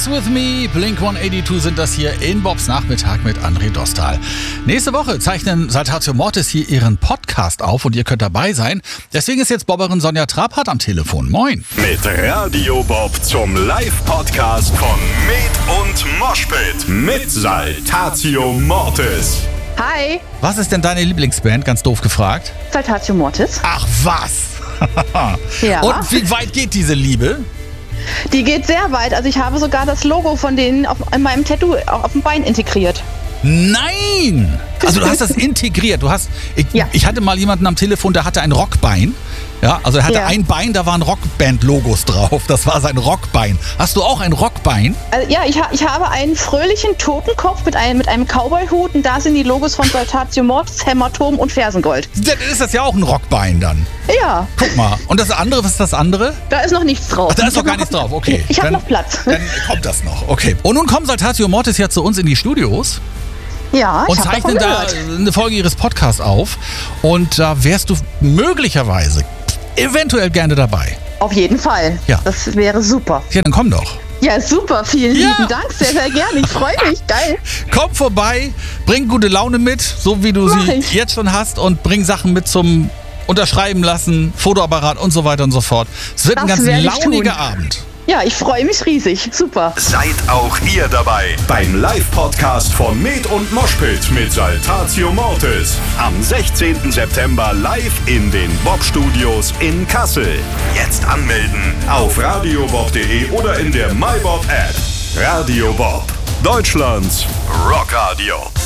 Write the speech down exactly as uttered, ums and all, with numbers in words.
Dance With Me, Blink hundertzweiundachtzig sind das hier in Bobs Nachmittag mit André Dostal. Nächste Woche zeichnen Saltatio Mortis hier ihren Podcast auf und ihr könnt dabei sein. Deswegen ist jetzt Bobberin Sonja Trabhardt am Telefon. Moin. Mit Radio Bob zum Live-Podcast von Med und Moshpit mit Saltatio Mortis. Hi. Was ist denn deine Lieblingsband? Ganz doof gefragt. Saltatio Mortis. Ach was. Ja. Und wie weit geht diese Liebe? Die geht sehr weit. Also ich habe sogar das Logo von denen auf, in meinem Tattoo auf dem Bein integriert. Nein! Also du hast das integriert. Du hast, ich, Ja. ich hatte mal jemanden am Telefon, der hatte ein Rockbein. Ja, also er hatte Ja. ein Bein, da waren Rockband-Logos drauf. Das war sein Rockbein. Hast du auch ein Rockbein? Also ja, ich, ha, ich habe einen fröhlichen Totenkopf mit einem, mit einem Cowboy-Hut und da sind die Logos von Saltatio Mortis, Hämatom und Fersengold. Dann ist das ja auch ein Rockbein dann. Ja, Guck mal. Und das andere, was ist das andere? da ist noch nichts drauf. Ach, da ist Ich noch hab gar nichts drauf. Okay. Ich habe Dann- noch Platz. Dann kommt das noch. Okay. Und nun kommen Saltatio Mortis ja zu uns in die Studios Ja, ich und habe davon zeichnen da gehört. eine Folge ihres Podcasts auf. Und da wärst du möglicherweise eventuell gerne dabei. Auf jeden Fall. Ja. Das wäre super. Ja, dann komm doch. Ja, super. Vielen Ja. lieben Dank. Sehr, sehr gerne. Ich freue mich. Geil. Komm vorbei, bring gute Laune mit, so wie du Mach sie ich. jetzt schon hast, und bring Sachen mit zum Unterschreiben lassen, Fotoapparat und so weiter und so fort. Es wird ein Das ganz werde ich launiger tun. Abend. Ja, ich freue mich riesig. Super. Seid auch ihr dabei beim Live-Podcast von Med und Moshpit mit Saltatio Mortis. Am sechzehnten September live in den Bob-Studios in Kassel. Jetzt anmelden auf radiobob punkt de oder in der MyBob-App. Radio Bob, Deutschlands Rockradio.